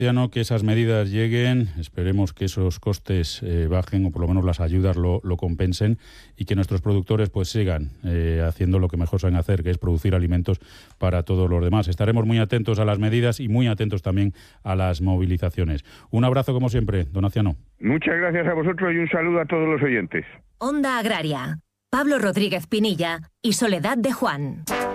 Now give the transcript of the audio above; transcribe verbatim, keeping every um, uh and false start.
Que esas medidas lleguen, esperemos que esos costes eh, bajen o por lo menos las ayudas lo, lo compensen y que nuestros productores pues sigan eh, haciendo lo que mejor saben hacer, que es producir alimentos para todos los demás. Estaremos muy atentos a las medidas y muy atentos también a las movilizaciones. Un abrazo como siempre, don Aciano. Muchas gracias a vosotros y un saludo a todos los oyentes. Onda Agraria, Pablo Rodríguez Pinilla y Soledad de Juan.